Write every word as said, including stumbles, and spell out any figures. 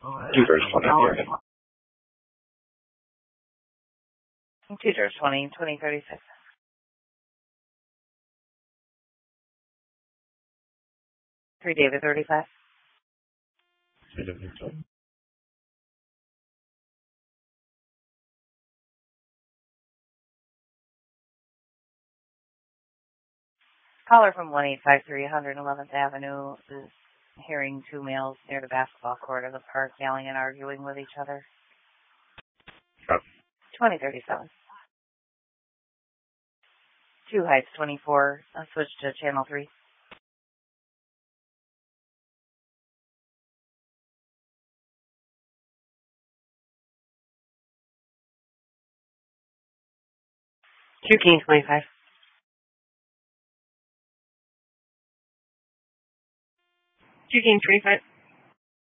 Tutors twenty. Tutors twenty, twenty thirty-six. Three David thirty-five. Caller from one eight five three one eleventh Avenue is hearing two males near the basketball court of the park yelling and arguing with each other. Oh. twenty thirty-seven. Two Heights twenty-four. I'll switch to channel three. Two King twenty-five. Two King twenty-five.